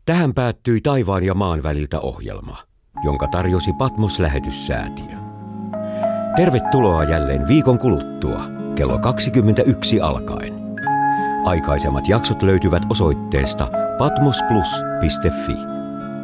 Tähän päättyi Taivaan ja maan väliltä -ohjelma, jonka tarjosi Patmos-lähetyssäätiö. Tervetuloa jälleen viikon kuluttua, kello 21 alkaen. Aikaisemmat jaksot löytyvät osoitteesta patmosplus.fi.